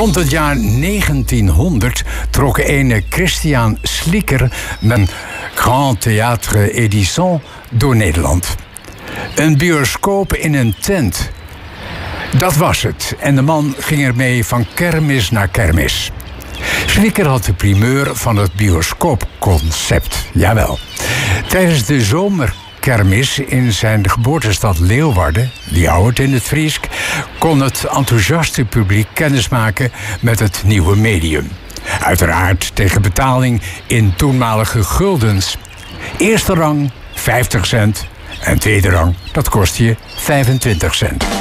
Rond het jaar 1900 trok ene Christian Slieker met een Grand Théâtre Edison door Nederland. Een bioscoop in een tent. Dat was het. En de man ging ermee van kermis naar kermis. Slieker had de primeur van het bioscoopconcept. Jawel. Tijdens de zomerkermis in zijn geboortestad Leeuwarden, Ljouwert in het Friesk, kon het enthousiaste publiek kennismaken met het nieuwe medium. Uiteraard tegen betaling in toenmalige guldens. Eerste rang 50 cent en tweede rang, dat kost je 25 cent.